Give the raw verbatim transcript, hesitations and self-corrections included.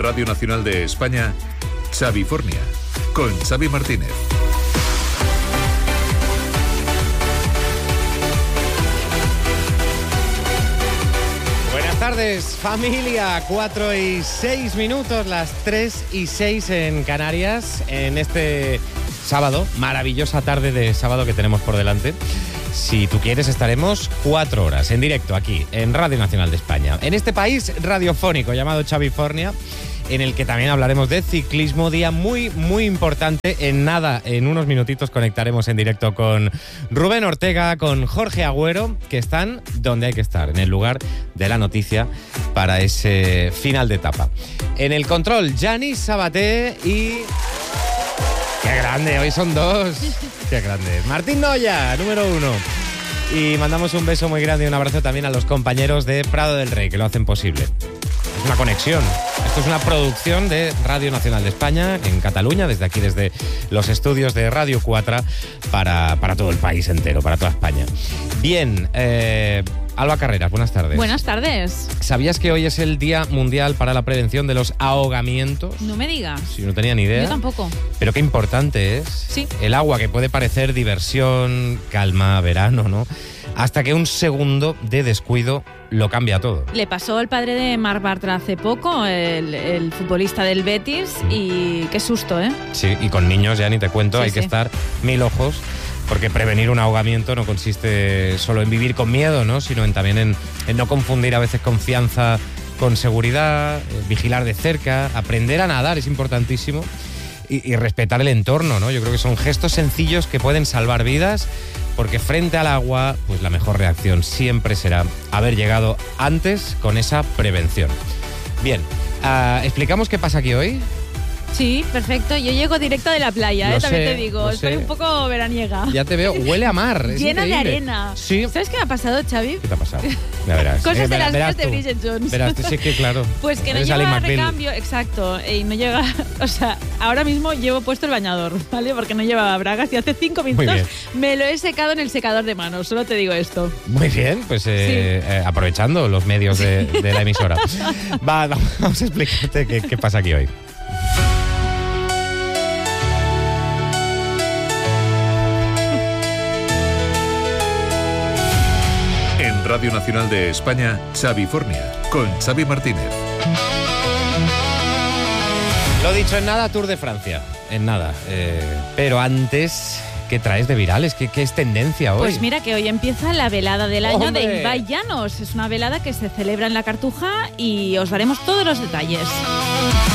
Radio Nacional de España, Xavi Fornia, con Xavi Martínez. Buenas tardes, familia. Cuatro y seis minutos, las tres y seis en Canarias, en este sábado, maravillosa tarde de sábado que tenemos por delante. Si tú quieres, estaremos cuatro horas en directo aquí, en Radio Nacional de España, en este país radiofónico llamado Xavi Fornia, en el que también hablaremos de ciclismo, día muy, muy importante. En nada, en unos minutitos conectaremos en directo con Rubén Ortega, con Jorge Agüero, que están donde hay que estar, en el lugar de la noticia para ese final de etapa. En el control, Yanis Sabaté y... ¡Qué grande! Hoy son dos. ¡Qué grande! Martín Noya, número uno. Y mandamos un beso muy grande y un abrazo también a los compañeros de Prado del Rey, que lo hacen posible. Es una conexión. Esto es una producción de Radio Nacional de España en Cataluña, desde aquí, desde los estudios de Radio cuatro, para, para todo el país entero, para toda España. Bien, eh, Alba Carreras, buenas tardes. Buenas tardes. ¿Sabías que hoy es el Día Mundial para la Prevención de los Ahogamientos? No me digas. Sí, no tenía ni idea. Yo tampoco. Pero qué importante es. Sí. El agua, que puede parecer diversión, calma, verano, ¿no? Hasta que un segundo de descuido lo cambia todo. Le pasó al padre de Marc Bartra hace poco, el, el futbolista del Betis, y qué susto, ¿eh? Sí, y con niños ya ni te cuento, Sí, hay sí. que estar mil ojos, porque prevenir un ahogamiento no consiste solo en vivir con miedo, ¿no? Sino en también en, en no confundir a veces confianza con seguridad, eh, vigilar de cerca, aprender a nadar es importantísimo, y, y respetar el entorno, ¿no? Yo creo que son gestos sencillos que pueden salvar vidas, porque frente al agua, pues la mejor reacción siempre será haber llegado antes con esa prevención. Bien, uh, ¿explicamos qué pasa aquí hoy? Sí, perfecto. Yo llego directo de la playa, Lo ¿eh? También sé, te digo. lo Estoy sé. un poco veraniega. Ya te veo, huele a mar. Es Llena de increíble. arena. Sí. ¿Sabes qué me ha pasado, Xavi? ¿Qué te ha pasado? Ya verás. Cosas Eh, de verás- las verás mías de tú. Bridget Jones. Verás, tú, sí que claro. Pues que no Eres Ali lleva McBeal. recambio, exacto, y no llega, o sea, ahora mismo llevo puesto el bañador, ¿vale? Porque no llevaba bragas y hace cinco minutos bien. me lo he secado en el secador de manos, solo te digo esto. Muy bien, pues eh, eh, aprovechando los medios de, de la emisora. Va, vamos a explicarte qué, qué pasa aquí hoy. En Radio Nacional de España, Xavi Fornia, con Xavi Martínez. Lo dicho, en nada, Tour de Francia. En nada. Eh, pero antes, ¿qué traes de virales? ¿Qué, qué es tendencia hoy? Pues mira que hoy empieza la velada del año ¡Hombre! de Ibai Llanos. Es una velada que se celebra en la Cartuja y os daremos todos los detalles.